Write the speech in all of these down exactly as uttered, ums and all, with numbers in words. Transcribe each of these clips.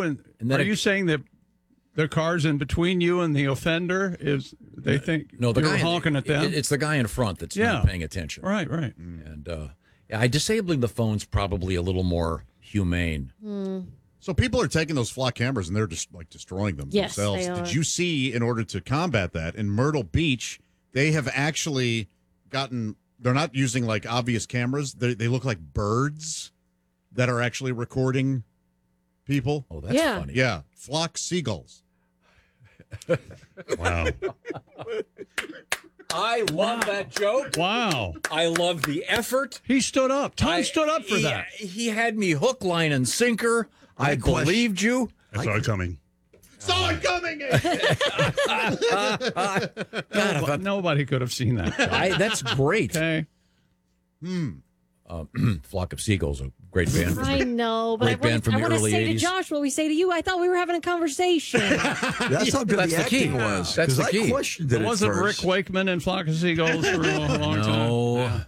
and, And then are it- you saying that the car's in between you and the offender? Is they think No, the you're guy honking at them? it- It's the guy in front that's Yeah. not paying attention. Right, right. And uh, yeah, disabling the phone's probably a little more humane. So people are taking those flock cameras and they're just like destroying them Yes, themselves. they are. Did you see, in order to combat that, in Myrtle Beach, they have actually gotten, they're not using like obvious cameras. They, they look like birds that are actually recording people. Oh, that's Yeah. funny. Yeah, flock seagulls. Wow. I love that joke. Wow. I love the effort. He stood up. Tom I- stood up for he, that. He had me hook, line, and sinker. I, question- believed you. I saw it coming. Saw it coming! God, if I- Nobody could have seen that. I, that's great. Okay. Uh, Flock of Seagulls, a great band. From I the, know, but I Great band want, from I the want to early say eighties. to Josh what we say to you. I thought we were having a conversation. That's how good That's the the key. acting was. That's 'cause the I key. questioned it at Wasn't Rick first. Wakeman in Flock of Seagulls for a long time? no.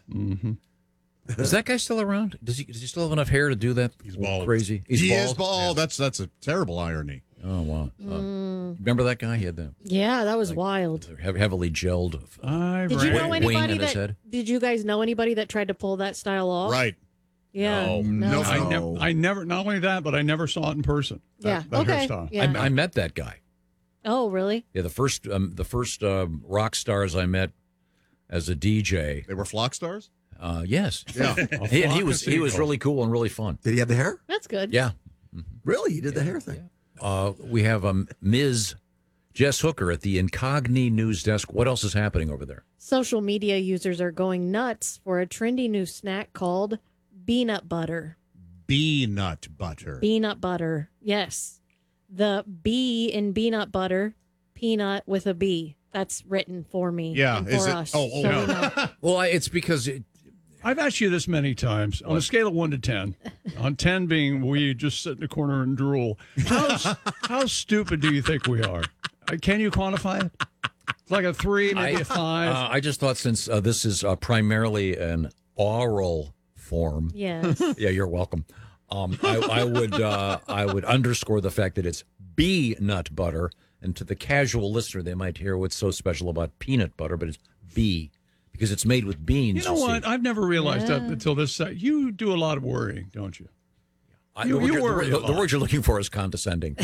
Is that guy still around? Does he, does he still have enough hair to do that? He's bald. Crazy. He's he bald. is bald. That's that's a terrible irony. Oh wow! Uh, remember that guy? He had the yeah, that was wild. hev- heavily gelled. I Did you ran- know Wing in anybody his that? head. Did you guys know anybody that tried to pull that style off? Right. Yeah. No. No. I, No. never, I never, not only that, but I never saw it in person. Yeah. That, that okay. hairstyle. Yeah. I, I met that guy. oh, really? Yeah, the first um, the first um, rock stars I met as a D J. They were flock stars? Uh, yes, Yeah. he, and he flock was of he was seagulls. really cool and really fun. Did he have the hair? That's good. Yeah, Really? He did the hair thing. uh, we have um, Miz Jess Hooker at the Incogni News Desk. What else is happening over there? Social media users are going nuts for a trendy new snack called peanut butter. Peanut butter. Peanut butter. Yes. The B in peanut butter, peanut with a B. That's written for me. Yeah, and is for it- us. oh, oh, So no. we know. Well, I, it's because it, I've asked you this many times. On a scale of one to ten, on ten being we just sit in the corner and drool, how, how stupid do you think we are? Uh, Can you quantify it? It's like a three, maybe I- a five. uh, I just thought since uh, this is uh, primarily an oral form. Yes. Yeah, you're welcome. Um, I, I would uh, I would underscore the fact that it's bee nut butter, and to the casual listener, they might hear what's so special about peanut butter, but it's bee because it's made with beans. you know see. what? I've never realized that Yeah. until this. Uh, you do a lot of worrying, don't you? I, you- the, word you you're- worry the, a the lot. word you're looking for is condescending,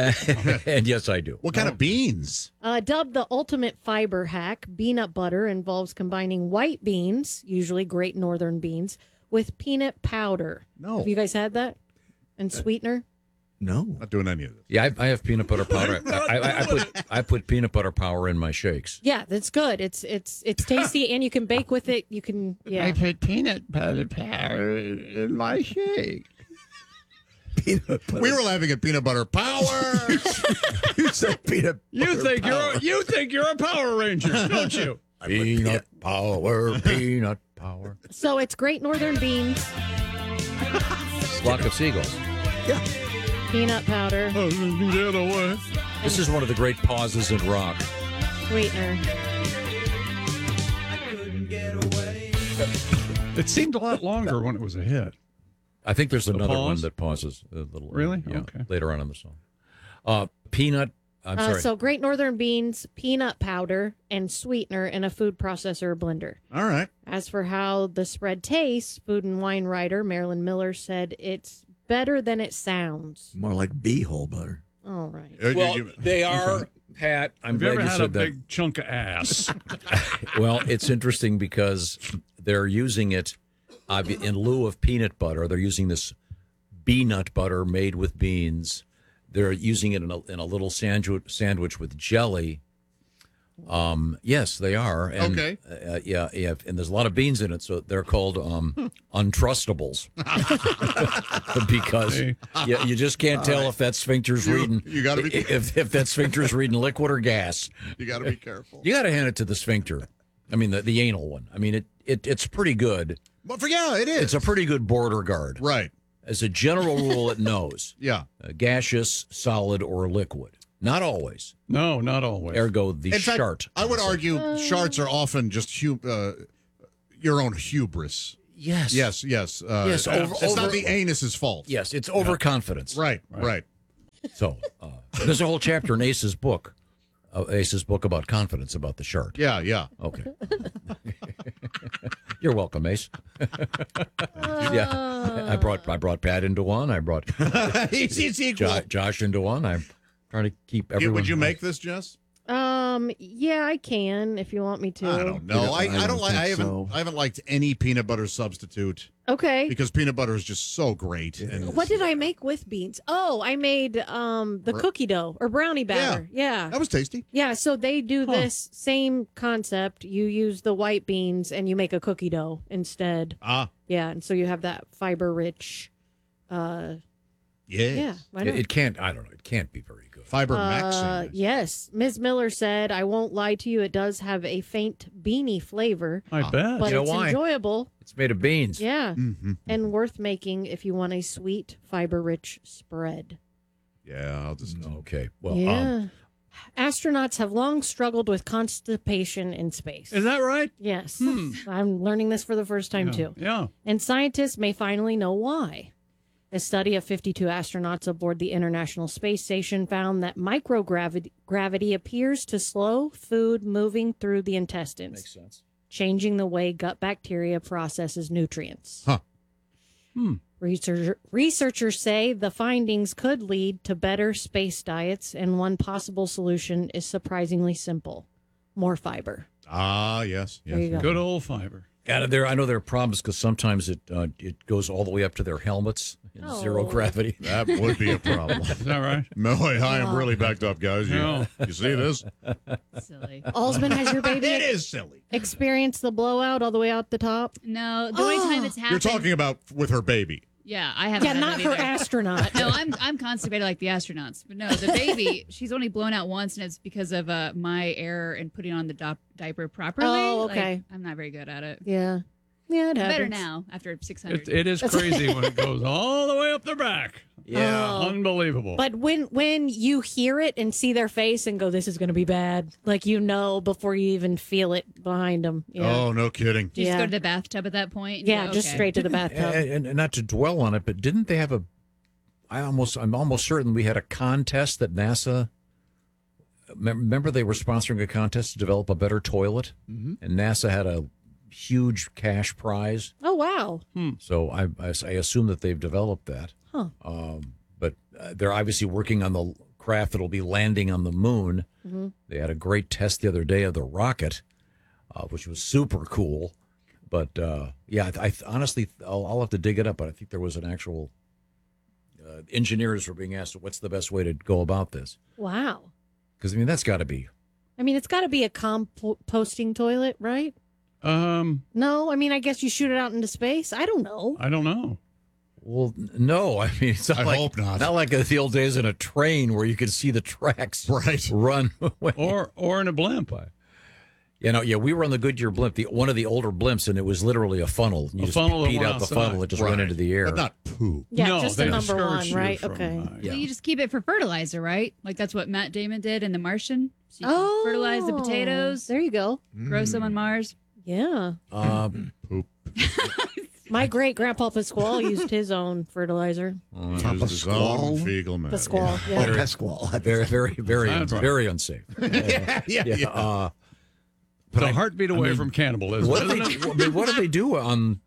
and yes, I do. What kind of beans? Uh, dubbed the ultimate fiber hack, peanut butter involves combining white beans, usually Great Northern beans, with peanut powder. No. Have you guys had that? And sweetener? No. Not doing any of this. Yeah, I, I have peanut butter powder. I, I, I put I put peanut butter powder in my shakes. Yeah, that's good. It's it's it's tasty, and you can bake with it. You can yeah. put peanut butter powder in my shake. Peanut butter. We were laughing at peanut butter power. You said peanut You butter think power. you're a, you think you're a Power Ranger, don't you? Peanut power, peanut power. So it's Great Northern beans, Flock of seagulls. Yeah. peanut powder, The other way. This is one of the great pauses in rock. sweetener. It seemed a lot longer when it was a hit. I think there's another one pause? that pauses a little. Really? Yeah, Okay. later on in the song. Uh, peanut. I'm Uh, sorry. so Great Northern beans, peanut powder, and sweetener in a food processor or blender. All right. As for how the spread tastes, food and wine writer Marilyn Miller said it's better than it sounds. More like bee hole butter. All right. Uh, well, you- they are, Pat. I'm Have you glad ever you had said a that. big chunk of ass? Well, it's interesting because they're using it uh, in lieu of peanut butter. They're using this bee nut butter made with beans. They're using it in a, in a little sandwich, sandwich with jelly. Um, yes, they are. And, Okay. Uh, yeah, yeah. And there's a lot of beans in it, so they're called um, untrustables because Hey. you, you just can't tell if that sphincter's You- reading. you gotta be- if if that sphincter's reading liquid or gas. You got to be careful. You got to hand it to the sphincter. I mean, the, the anal one. I mean, it, it it's pretty good. But for yeah, it is. It's a pretty good border guard. right. As a general rule, it knows Yeah. uh, gaseous, solid, or liquid. Not always. No, not always. Ergo, the In fact, shart. I would argue sharts are often just hu- uh, your own hubris. Yes. Yes, yes. Uh, Yes, over- it's not over- the anus's fault. Yes, it's overconfidence. Right, right. So uh, there's a whole chapter in Ace's book, uh, Ace's book about confidence about the shark. Yeah, yeah. Okay. You're welcome, Ace. yeah, I brought I brought Pat into one. I brought He's, he's equal. jo- Josh into one. I'm trying to keep You- everyone. Would you make this, Jess? Um, yeah, I can if you want me to. I don't know. I, I I don't don't like. I think haven't. so. I haven't liked any peanut butter substitute Okay. because peanut butter is just so great. And What did I make with beans? Oh, I made um the Br- cookie dough or brownie batter. Yeah. that was tasty. Yeah, so they do this same concept. You use the white beans and you make a cookie dough instead. Ah, Yeah, and so you have that fiber rich uh yes. yeah, why It, not? it can't. I don't know. It can't be very good. Fiber Uh, maxing. yes. Miz Miller said, I won't lie to you, it does have a faint beanie flavor, I bet. but You know it's why? enjoyable. It's made of beans. Yeah. Mm-hmm. And worth making if you want a sweet, fiber rich spread. Yeah, I'll just. Okay. Well, yeah. um, Astronauts have long struggled with constipation in space. Is that right? Yes. I'm learning this for the first time, Yeah. too. Yeah. And scientists may finally know why. A study of fifty-two astronauts aboard the International Space Station found that microgravity gravity appears to slow food moving through the intestines, makes sense. changing the way gut bacteria processes nutrients. Huh. Hmm. Researcher, researchers say the findings could lead to better space diets, and one possible solution is surprisingly simple: more fiber. Ah, yes. yes. There you go. Good old fiber. Yeah, there. I know there are problems because sometimes it uh, it goes all the way up to their helmets in zero Oh. gravity. That would be a problem. Is that right? No, I am really backed up, guys. You, No. you see this? Silly. Alsman, has your baby It is silly. experienced the blowout all the way out the top? No, the only time it's happened. You're talking about with her baby. Yeah, I haven't. Yeah, had not that her either. astronaut. No, I'm I'm constipated like the astronauts, but no, the baby. She's only blown out once, and it's because of uh, my error in putting on the di- diaper properly. Oh, Like, okay. I'm not very good at it. Yeah. Yeah, it happens. Better now after six hundred. It, it is crazy when it goes all the way up their back. Yeah. Oh. Unbelievable. But when when you hear it and see their face and go, "This is going to be bad," like you know before you even feel it behind them. Yeah. Oh, no kidding. Do you just Yeah. go to the bathtub at that point? and Yeah, go, just okay. straight to the bathtub. And, and not to dwell on it, but didn't they have a? I almost, I'm almost certain we had a contest that NASA. mem- Remember, they were sponsoring a contest to develop a better toilet, and NASA had a huge cash prize. Oh wow. So I, I, I assume that they've developed that. Huh. Um, but uh, they're obviously working on the craft that'll be landing on the moon. Mm-hmm. They had a great test the other day of the rocket, uh, which was super cool. But uh, yeah, I, I honestly, I'll, I'll have to dig it up. But I think there was an actual uh, engineers were being asked, "What's the best way to go about this?" Wow. Because I mean, that's got to be. I mean, it's got to be a composting toilet, right? um, No, I mean, I guess you shoot it out into space. I don't know. I don't know. Well, n- no, I mean, it's not I like hope not. not like the old days in a train where you could see the tracks Right. run. Or or in a blimp. You know, yeah, we were on the Goodyear blimp, the one of the older blimps, and it was literally a funnel. You A just funnel that peed went out the outside. funnel; it just went Right. into the air. But not poop. Yeah, no, just they the number discourage one, you right? from, Okay. uh, Yeah. You just keep it for fertilizer, right? Like that's what Matt Damon did in The Martian. So you can Oh, fertilize the potatoes, There you go. grow some on Mars. Yeah. Um, Poop. My great grandpa Pasquale used his own fertilizer. Papa His own fecal matter. Pasquale. Oh, Yeah. Pasquale. very, very, very, That's right. very unsafe. yeah, yeah, Yeah. yeah. Uh, But a I- heartbeat away mean, from cannibalism. what do isn't they? it? I mean, what do they do on?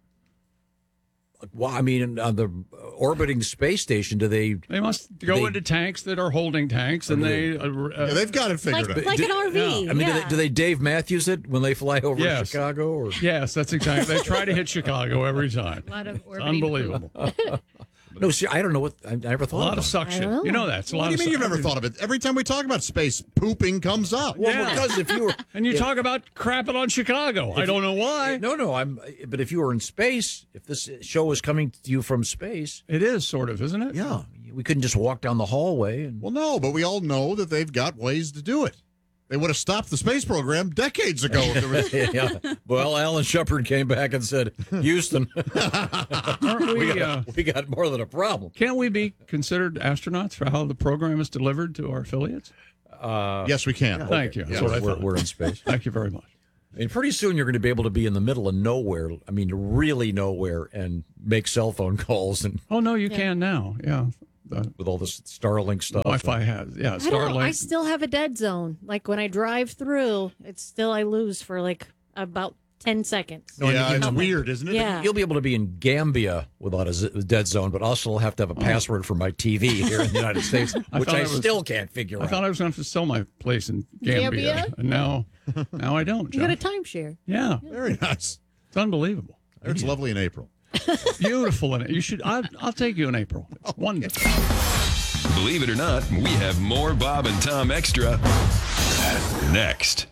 Well, I mean, on the orbiting space station, do they? They must go They- into tanks that are holding tanks, and they. Uh, uh, Yeah, they've got it figured Like, out. like Do- an R V. yeah. I mean, yeah. do, they, do they Dave Matthews it when they fly over Yes. Chicago? Or yes, that's exactly. They try to hit Chicago every time. A lot of It's orbiting unbelievable. no? See, I don't know what I, I never A thought. lot about of it. suction. I don't You know know. that. It's a What lot do you of mean you've su- never thought of it? Every time we talk about space, pooping comes up. Well, Yeah. because if you were And you if- talk about crapping on Chicago. I don't know why. No, no, I'm. But if you were in space, if this show was coming to you from space, It is sort of, isn't it? yeah, we couldn't just walk down the hallway and. Well, no, but we all know that they've got ways to do it. They would have stopped the space program decades ago. If there was, yeah. Well, Alan Shepard came back and said, "Houston, Aren't we we? got, Uh, we got more than a problem." can't we be considered astronauts for how the program is delivered to our affiliates? Uh, yes, we can. Thank you. That's so what I we're, thought. we're in space. Thank you very much. I mean, pretty soon you're going to be able to be in the middle of nowhere. I mean, really nowhere, and make cell phone calls. And Oh no, you can now. Yeah, the with all this Starlink stuff. Wi-Fi has. Yeah, I don't know. I Starlink. still have a dead zone. Like when I drive through, it's still I lose for like about ten seconds. No, and yeah, you it's can- weird, isn't it? Yeah. You'll be able to be in Gambia without a z- dead zone, but also have to have a password for my T V here in the United States, I which thought I it was- still can't figure I out. thought I was going to have to sell my place in Gambia, Gambia? and now, now I don't. You got a John. timeshare. Yeah, Very nice. it's unbelievable. It's lovely in April. Beautiful in it. You should. I'll, I'll take you in April. It's wonderful. Believe it or not, we have more Bob and Tom Extra next.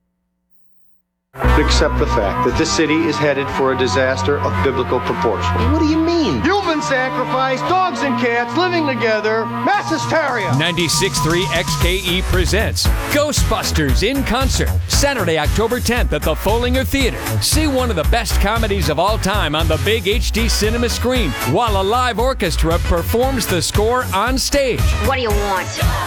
Accept the fact that this city is headed for a disaster of biblical proportion. What do you mean? Human sacrifice, dogs and cats living together, mass hysteria. ninety-six point three X K E presents Ghostbusters in concert, Saturday, October tenth at the Follinger Theater. See one of the best comedies of all time on the big H D cinema screen, while a live orchestra performs the score on stage. What do you want?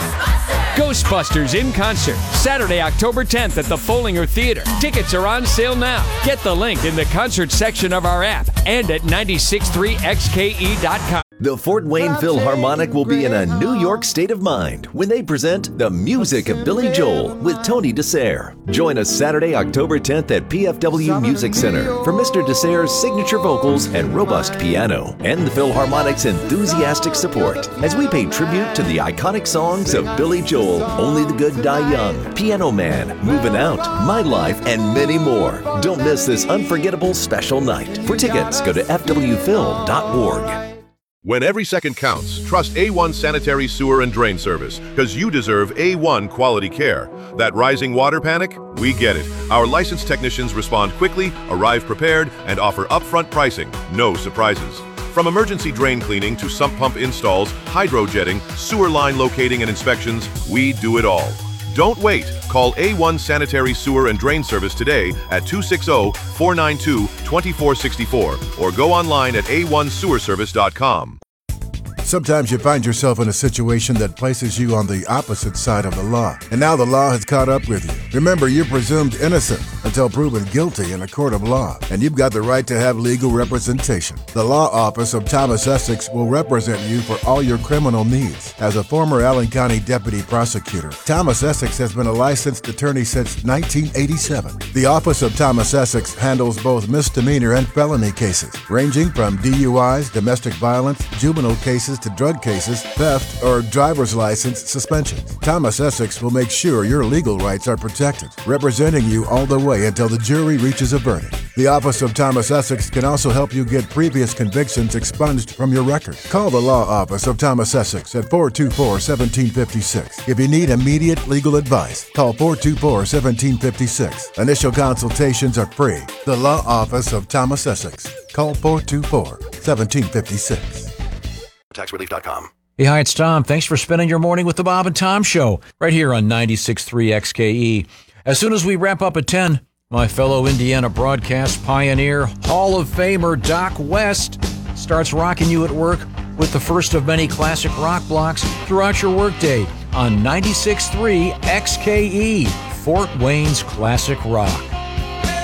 Ghostbusters in concert, Saturday, October tenth at the Follinger Theater. Tickets are on sale now. Get the link in the concert section of our app and at ninety-six point three X K E dot com. The Fort Wayne Philharmonic will be in a New York state of mind when they present The Music of Billy Joel with Tony DeSere. Join us Saturday, October tenth at P F W Music Center for Mister DeSere's signature vocals and robust piano, and the Philharmonic's enthusiastic support as we pay tribute to the iconic songs of Billy Joel, Only the Good Die Young, Piano Man, Moving Out, My Life, and many more. Don't miss this unforgettable special night. For tickets, go to F W film dot org. When every second counts, trust A one Sanitary Sewer and Drain Service, because you deserve A one quality care. That rising water panic? We get it. Our licensed technicians respond quickly, arrive prepared, and offer upfront pricing. No surprises. From emergency drain cleaning to sump pump installs, hydro jetting, sewer line locating and inspections, we do it all. Don't wait. Call A one Sanitary Sewer and Drain Service today at two six zero, four nine two, two four six four or go online at A one sewer service dot com. Sometimes you find yourself in a situation that places you on the opposite side of the law, and now the law has caught up with you. Remember, you're presumed innocent until proven guilty in a court of law, and you've got the right to have legal representation. The Law Office of Thomas Essex will represent you for all your criminal needs. As a former Allen County deputy prosecutor, Thomas Essex has been a licensed attorney since nineteen eighty-seven. The Office of Thomas Essex handles both misdemeanor and felony cases, ranging from D U Is, domestic violence, juvenile cases, to drug cases, theft, or driver's license suspensions. Thomas Essex will make sure your legal rights are protected, representing you all the way until the jury reaches a verdict. The Office of Thomas Essex can also help you get previous convictions expunged from your record. Call the Law Office of Thomas Essex at four two four, one seven five six. If you need immediate legal advice, call four two four, one seven five six. Initial consultations are free. The Law Office of Thomas Essex. Call four two four, one seven five six. tax relief dot com. Hey, hi, it's Tom. Thanks for spending your morning with the Bob and Tom Show right here on ninety-six point three X K E. As soon as we wrap up at ten, my fellow Indiana broadcast pioneer, Hall of Famer Doc West starts rocking you at work with the first of many classic rock blocks throughout your workday on ninety-six point three X K E, Fort Wayne's classic rock.